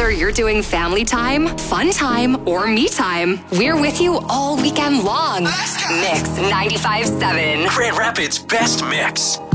Whether you're doing family time, fun time, or me time, we're with you all weekend long. Mix 95.7. Grand Rapids' best mix.